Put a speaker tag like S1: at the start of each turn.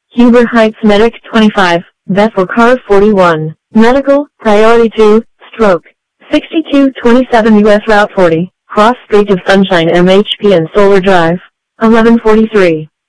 S1: Huber Heights Medic 25, Bethel Car 41, Medical, Priority 2, Stroke, 6227 US Route 40, Cross Street of Sunshine MHP and Solar Drive, 1143.